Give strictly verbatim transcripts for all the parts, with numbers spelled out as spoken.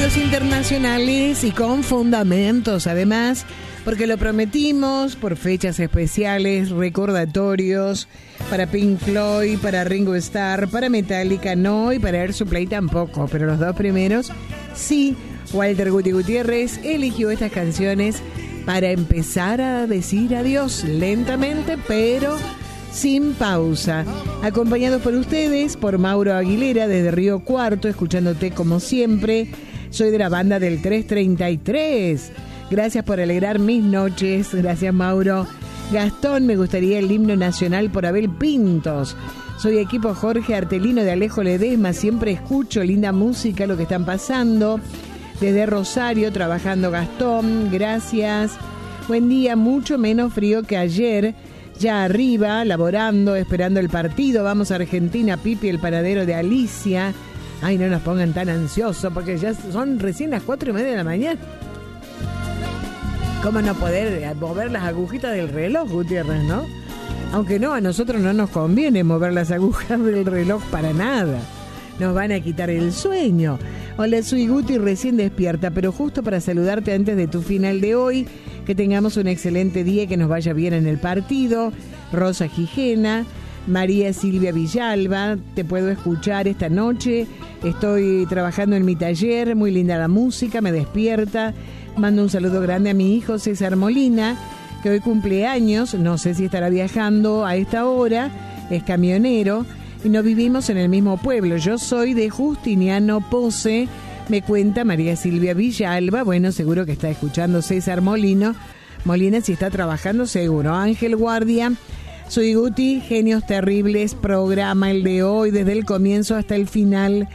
Pedidos internacionales y con fundamentos, además, porque lo prometimos, por fechas especiales, recordatorios, para Pink Floyd, para Ringo Starr, para Metallica no, y para Air Supply tampoco, pero los dos primeros sí. Walter Guti Gutiérrez eligió estas canciones para empezar a decir adiós lentamente, pero sin pausa. Acompañados por ustedes, por Mauro Aguilera desde Río Cuarto, escuchándote como siempre. Soy de la banda del tres treinta y tres. Gracias por alegrar mis noches. Gracias, Mauro. Gastón, me gustaría el himno nacional por Abel Pintos. Soy equipo Jorge Artelino de Alejo Ledesma. Siempre escucho linda música, lo que están pasando. Desde Rosario, trabajando Gastón. Gracias. Buen día, mucho menos frío que ayer. Ya arriba, laborando, esperando el partido. Vamos a Argentina, Pipi, el panadero de Alicia. Ay, no nos pongan tan ansiosos, porque ya son recién las cuatro y media de la mañana. ¿Cómo no poder mover las agujitas del reloj, Gutiérrez, no? Aunque no, a nosotros no nos conviene mover las agujas del reloj para nada. Nos van a quitar el sueño. Hola, soy Guti, recién despierta, pero justo para saludarte antes de tu final de hoy. Que tengamos un excelente día y que nos vaya bien en el partido. Rosa Gijena, María Silvia Villalba, te puedo escuchar esta noche. Estoy trabajando en mi taller, muy linda la música, me despierta. Mando un saludo grande a mi hijo César Molina, que hoy cumple años, no sé si estará viajando a esta hora, es camionero y no vivimos en el mismo pueblo. Yo soy de Justiniano Pose, me cuenta María Silvia Villalba. Bueno, seguro que está escuchando César Molino. Molina, si está trabajando, seguro. Ángel Guardia, soy Guti, Genios Terribles, programa el de hoy, desde el comienzo hasta el final.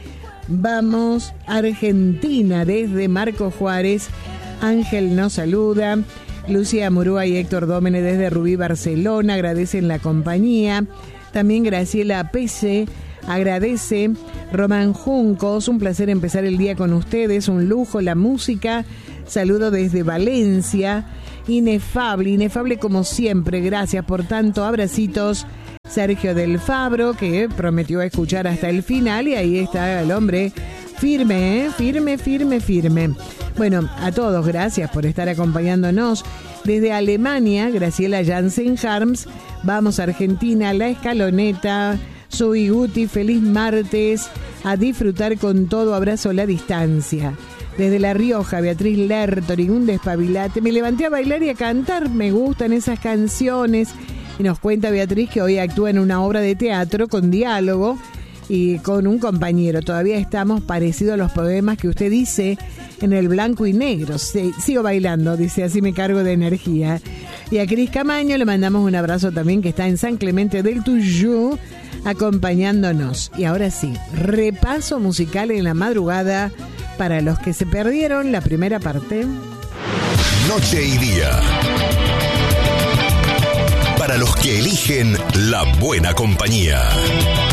Vamos, Argentina, desde Marco Juárez. Ángel nos saluda. Lucía Murúa y Héctor Dómene desde Rubí, Barcelona, agradecen la compañía. También Graciela Pese agradece. Román Juncos, un placer empezar el día con ustedes, un lujo la música. Saludo desde Valencia. Inefable, inefable como siempre, gracias por tanto, abracitos. Sergio del Fabro, que prometió escuchar hasta el final, y ahí está el hombre firme, ¿eh? firme, firme, firme. Bueno, a todos, gracias por estar acompañándonos. Desde Alemania, Graciela Jansen Harms. Vamos a Argentina, La Escaloneta. Soy Guti, feliz martes. A disfrutar con todo, abrazo a la distancia. Desde La Rioja, Beatriz Lertori, un despabilate. Me levanté a bailar y a cantar, me gustan esas canciones. Y nos cuenta Beatriz que hoy actúa en una obra de teatro con diálogo y con un compañero. Todavía estamos parecidos a los poemas que usted dice en el blanco y negro. Sí, sigo bailando, dice, así me cargo de energía. Y a Cris Camaño le mandamos un abrazo también, que está en San Clemente del Tuyú, acompañándonos. Y ahora sí, repaso musical en la madrugada para los que se perdieron la primera parte. Noche y día. Para los que eligen la buena compañía.